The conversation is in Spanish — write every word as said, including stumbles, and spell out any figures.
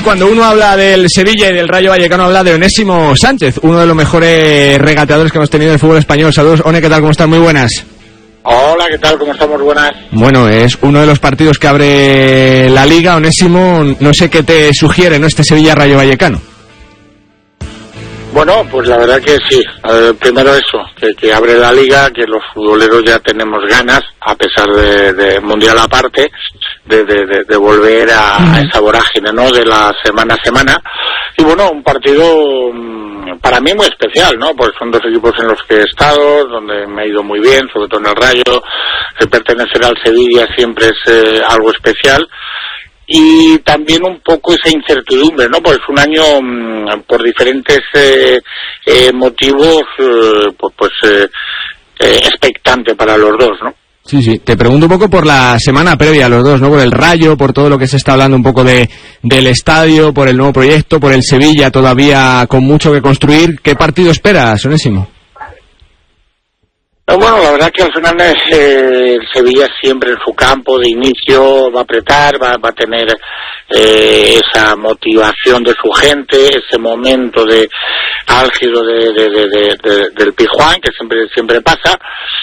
cuando uno habla del Sevilla y del Rayo Vallecano habla de Onésimo Sánchez, uno de los mejores regateadores que hemos tenido en el fútbol español. Saludos, One, ¿qué tal? ¿Cómo están? Muy buenas. Hola, ¿qué tal? ¿Cómo estamos? Buenas. Bueno, es uno de los partidos que abre la Liga. Onésimo, no sé qué te sugiere, ¿no?, este Sevilla-Rayo Vallecano. Bueno, pues la verdad que sí. Eh, primero eso, que, que abre la Liga, que los futboleros ya tenemos ganas, a pesar de, de Mundial aparte, de, de, de, de volver a, uh-huh. a esa vorágine, ¿no?, de la semana a semana. Y bueno, un partido mmm, para mí muy especial, ¿no? Pues son dos equipos en los que he estado, donde me ha ido muy bien, sobre todo en el Rayo. El pertenecer al Sevilla siempre es eh, algo especial. Y también un poco esa incertidumbre, ¿no? Pues un año mmm, por diferentes eh, eh, motivos, eh, pues, pues eh, eh, expectante para los dos, ¿no? Sí, sí. Te pregunto un poco por la semana previa a los dos, ¿no? Por el Rayo, por todo lo que se está hablando un poco de del estadio, por el nuevo proyecto, por el Sevilla todavía con mucho que construir. ¿Qué partido esperas, Onésimo? No, bueno, la verdad que al final eh, el Sevilla siempre en su campo de inicio va a apretar, va, va a tener eh, esa motivación de su gente, ese momento de álgido de, de, de, de, de, del Pizjuán, que siempre siempre pasa.